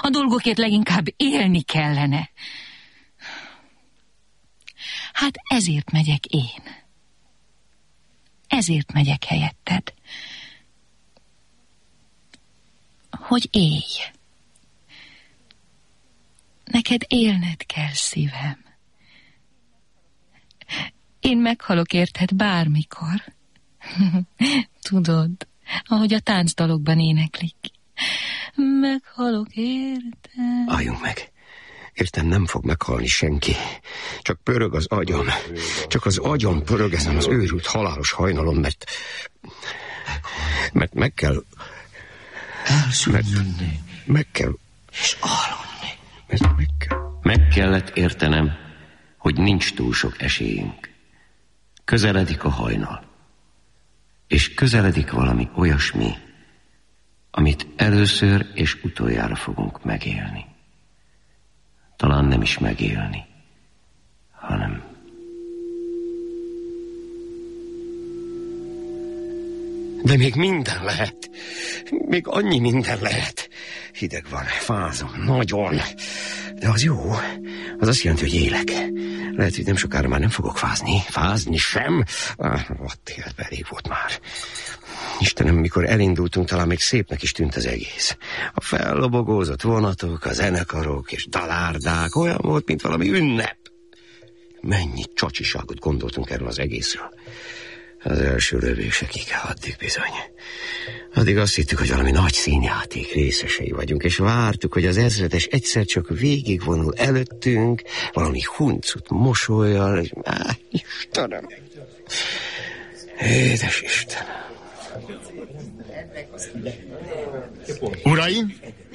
A dolgokért leginkább élni kellene. Hát ezért megyek én. Ezért megyek helyetted. Hogy élj. Neked élned kell, szívem. Én meghalok érted bármikor. Tudod, ahogy a táncdalokban éneklik. Meghalok érted. Álljunk meg. Értem, nem fog meghalni senki. Csak pörög az agyam. Csak az agyam pörög ezen az őrült halálos hajnalon, mert meg kell... Elszűnni. Meg kell... És aludni. Meg kell... Meg kellett értenem, hogy nincs túl sok esélyünk. Közeledik a hajnal. És közeledik valami olyasmi, amit először és utoljára fogunk megélni. Talán nem is megélni, hanem... De még minden lehet. Még annyi minden lehet. Hideg van, fázom, nagyon. De az jó. Az azt jelenti, hogy élek. Lehet, hogy nem sokára már nem fogok fázni. Fázni sem. Rohadt életben elég volt már. Istenem, mikor elindultunk, talán még szépnek is tűnt az egész. A fellobogózott vonatok, a zenekarok és dalárdák olyan volt, mint valami ünnep. Mennyi csacsiságot gondoltunk erről az egészről. Az első lövésekig, addig bizony. Addig azt hittük, hogy valami nagy színjáték részesei vagyunk, és vártuk, hogy az ezredes egyszer csak végigvonul előttünk, valami huncut mosollyal, és... Istenem! Édes Istenem! Uraim!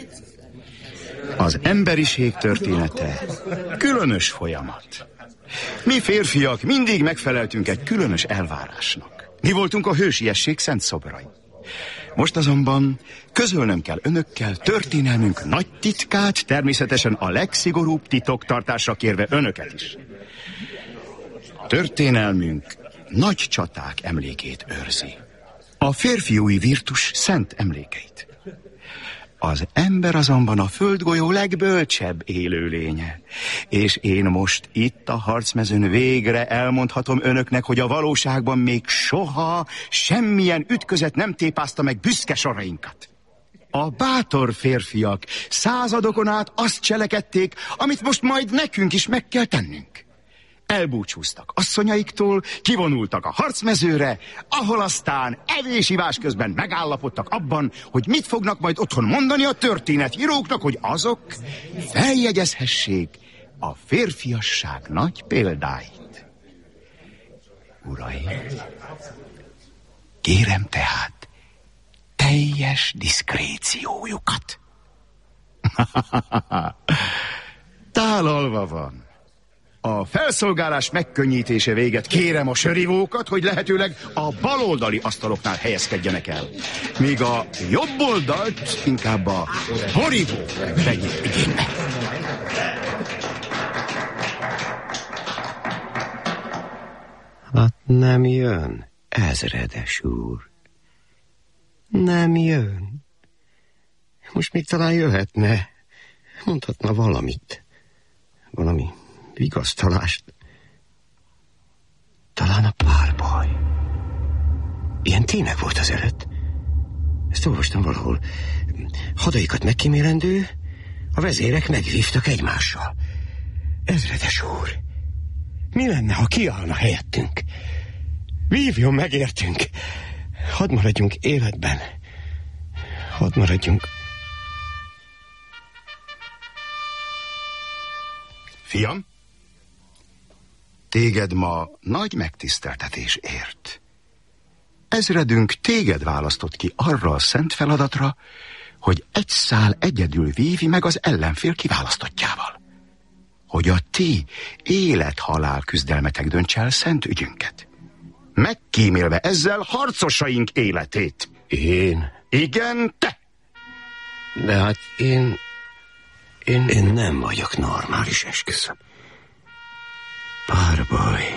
Az emberiség története különös folyamat. Mi férfiak mindig megfeleltünk egy különös elvárásnak. Mi voltunk a hősiesség szent szobrai. Most azonban közölnöm kell önökkel történelmünk nagy titkát, természetesen a legszigorúbb titoktartásra kérve önöket is. Történelmünk nagy csaták emlékét őrzi. A férfiúi virtus szent emlékeit. Az ember azonban a földgolyó legbölcsebb élőlénye. És én most itt a harcmezőn végre elmondhatom önöknek, hogy a valóságban még soha semmilyen ütközet nem tépázta meg büszke sorainkat. A bátor férfiak századokon át azt cselekedték, amit most majd nekünk is meg kell tennünk. Elbúcsúztak asszonyaiktól, kivonultak a harcmezőre, ahol aztán evés-ivás közben megállapodtak abban, hogy mit fognak majd otthon mondani a történetíróknak, hogy azok feljegyezhessék a férfiasság nagy példáit. Uraim, kérem tehát teljes diszkréciójukat. Tálalva van. A felszolgálás megkönnyítése véget kérem a sörivókat, hogy lehetőleg a baloldali asztaloknál helyezkedjenek el. Míg a jobb oldalt inkább a borívók vegyék igénybe. Hát nem jön, ezredes úr. Nem jön. Most még talán jöhetne. Mondhatna valamit. Valami vigasztalást. Talán a párbaj. Ilyen tényleg volt az előtt. Ezt olvastam valahol. Hadaikat megkímélendő, a vezérek megvívtak egymással. Ezredes úr, mi lenne, ha kiállna helyettünk? Vívjon meg értünk. Hadd maradjunk életben. Hadd maradjunk. Fiam, téged ma nagy megtiszteltetés ért. Ezredünk téged választott ki arra a szent feladatra, hogy egy szál egyedül vívi meg az ellenfél kiválasztottjával. Hogy a ti élet-halál küzdelmetek döntse el szent ügyünket. Megkímélve ezzel harcosaink életét. Én? Igen, te! De hát én nem vagyok normális, esküszöm. Párbaj.